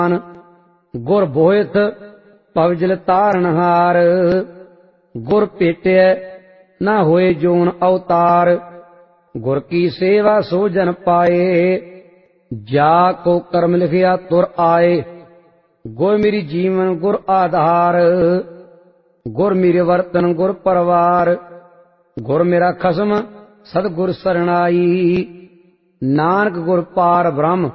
गुर बोहित पवजल तारणहार। गुर पेटिय न होए जोन अवतार। गुर की सेवा सो जन पाए। जाको कर्म लिखिया तुर आए। गुर मेरी जीवन गुर आधार। गुर मेरे वर्तन गुर परवार। गुर मेरा खसम सतगुर सरणाई। नानक गुर पार ब्रह्म